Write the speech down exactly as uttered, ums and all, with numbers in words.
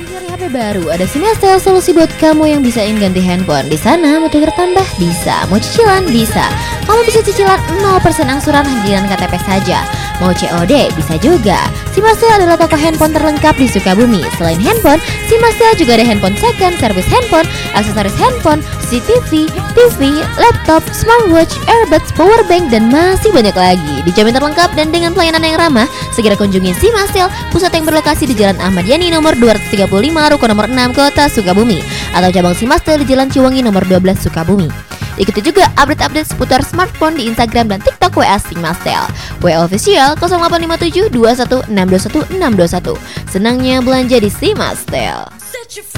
Mencari H P baru, ada Simastel, solusi buat kamu yang bisa ingin ganti handphone. Di sana mau tukar tambah bisa, mau cicilan bisa. Kamu bisa cicilan nol persen angsuran dengan K T P saja. Mau C O D bisa juga. Simastel adalah toko handphone terlengkap di Sukabumi. Selain handphone, Simastel juga ada handphone second, servis handphone, aksesoris handphone, C C T V, T V, laptop, smartwatch, earbuds, powerbank, dan masih banyak lagi. Dijamin terlengkap dan dengan pelayanan yang ramah. Segera kunjungi Simastel, pusat yang berlokasi di Jalan Ahmad Yani nomor dua ratus tiga puluh lima, Ruko nomor enam, Kota Sukabumi, atau cabang Simastel di Jalan Ciwangi nomor dua belas, Sukabumi. Ikuti juga update-update seputar smartphone di Instagram dan TikTok W A Simastel. W A official nol delapan lima tujuh dua satu enam dua satu enam dua satu. Senangnya belanja di Simastel.